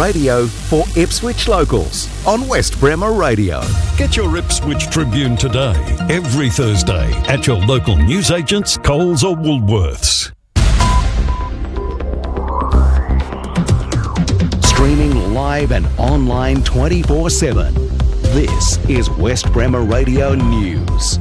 radio for Ipswich locals on West Bremer Radio. Get your Ipswich Tribune today, every Thursday, at your local newsagents, Coles or Woolworths. Streaming live and online 24/7. This is West Bremer Radio News.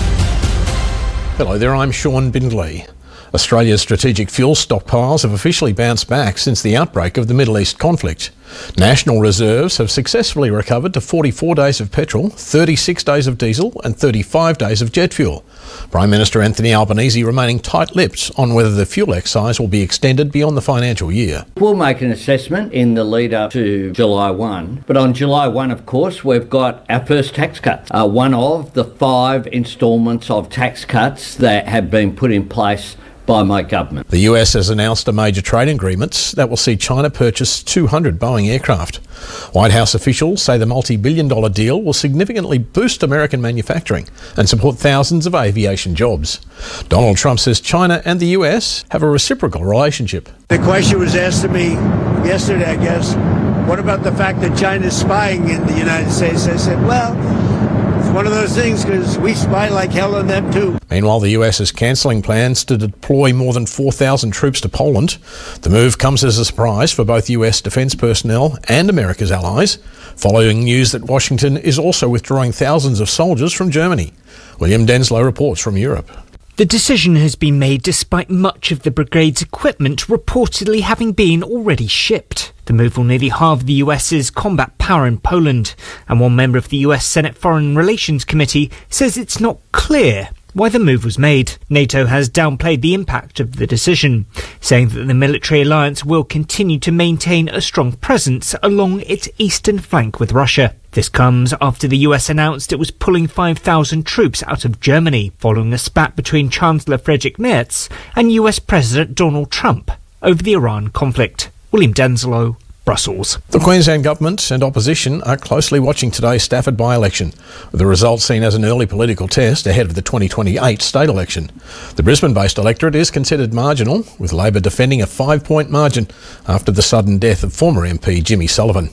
Hello there, I'm Sean Bindley. Australia's strategic fuel stockpiles have officially bounced back since the outbreak of the Middle East conflict. National reserves have successfully recovered to 44 days of petrol, 36 days of diesel and 35 days of jet fuel. Prime Minister Anthony Albanese remaining tight-lipped on whether the fuel excise will be extended beyond the financial year. We'll make an assessment in the lead-up to July 1. But on July 1, of course, we've got our first tax cut. One of the 5 instalments of tax cuts that have been put in place by my government. The US has announced a major trade agreement that will see China purchase 200 Boeing aircraft. White House officials say the multi-billion-dollar deal will significantly boost American manufacturing and support thousands of aviation jobs. Donald Trump says China and the US have a reciprocal relationship. The question was asked to me yesterday, I guess, what about the fact that China's spying in the United States? I said, well, it's one of those things because we spy like hell on them too. Meanwhile, the US is cancelling plans to deploy more than 4,000 troops to Poland. The move comes as a surprise for both US defence personnel and America's allies, following news that Washington is also withdrawing thousands of soldiers from Germany. William Denslow reports from Europe. The decision has been made despite much of the brigade's equipment reportedly having been already shipped. The move will nearly halve the US's combat power in Poland, and one member of the US Senate Foreign Relations Committee says it's not clear why the move was made. NATO has downplayed the impact of the decision, saying that the military alliance will continue to maintain a strong presence along its eastern flank with Russia. This comes after the US announced it was pulling 5,000 troops out of Germany, following a spat between Chancellor Friedrich Merz and US President Donald Trump over the Iran conflict. William Denslow, Brussels. The Queensland Government and opposition are closely watching today's Stafford by-election, with the result seen as an early political test ahead of the 2028 state election. The Brisbane-based electorate is considered marginal, with Labor defending a 5-point margin after the sudden death of former MP Jimmy Sullivan.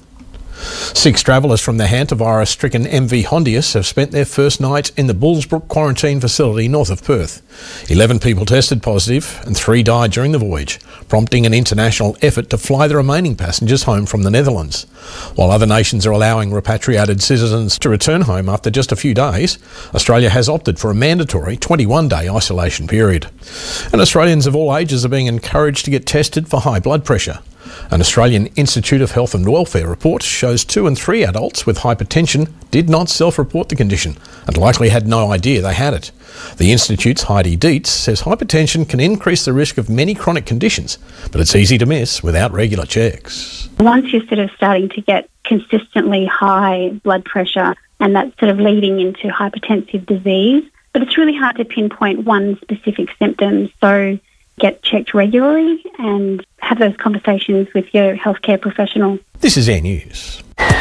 6 travellers from the hantavirus-stricken MV Hondius have spent their first night in the Bullsbrook quarantine facility north of Perth. 11 people tested positive and 3 died during the voyage, prompting an international effort to fly the remaining passengers home from the Netherlands. While other nations are allowing repatriated citizens to return home after just a few days, Australia has opted for a mandatory 21-day isolation period. And Australians of all ages are being encouraged to get tested for high blood pressure. An Australian Institute of Health and Welfare report shows 2 and 3 adults with hypertension did not self-report the condition and likely had no idea they had it. The Institute's Heidi Dietz says hypertension can increase the risk of many chronic conditions, but it's easy to miss without regular checks. Once you're sort of starting to get consistently high blood pressure, and that's sort of leading into hypertensive disease, but it's really hard to pinpoint one specific symptom, so get checked regularly and have those conversations with your healthcare professional. This is Air News.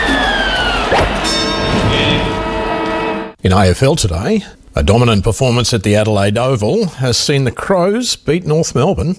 In AFL today, a dominant performance at the Adelaide Oval has seen the Crows beat North Melbourne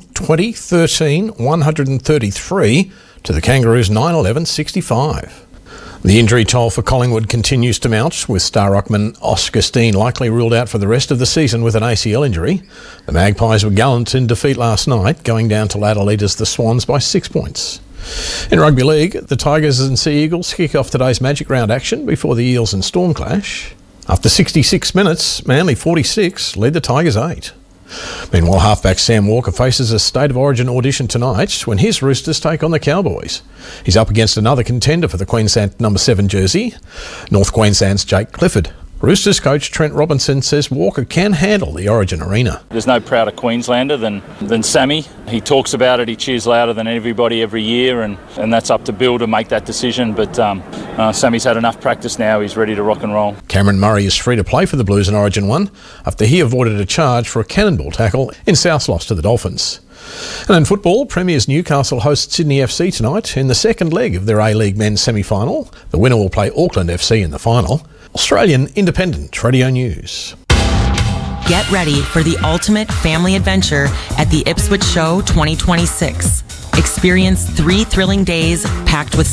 20-13-133 to the Kangaroos 9-11-65. The injury toll for Collingwood continues to mount, with star ruckman Oscar Steen likely ruled out for the rest of the season with an ACL injury. The Magpies were gallant in defeat last night, going down to ladder leaders the Swans by 6 points. In rugby league, the Tigers and Sea Eagles kick off today's Magic Round action before the Eels and Storm clash. After 66 minutes, Manly 46 lead the Tigers 8. Meanwhile, halfback Sam Walker faces a State of Origin audition tonight when his Roosters take on the Cowboys. He's up against another contender for the Queensland number 7 jersey, North Queensland's Jake Clifford. Roosters coach Trent Robinson says Walker can handle the Origin arena. There's no prouder Queenslander than Sammy. He talks about it, he cheers louder than everybody every year, and that's up to Bill to make that decision. But Sammy's had enough practice now, he's ready to rock and roll. Cameron Murray is free to play for the Blues in Origin 1 after he avoided a charge for a cannonball tackle in South's loss to the Dolphins. And in football, Premiers Newcastle host Sydney FC tonight in the second leg of their A-League men's semi-final. The winner will play Auckland FC in the final. Australian Independent Radio News. Get ready for the ultimate family adventure at the Ipswich Show 2026. Experience 3 thrilling days packed with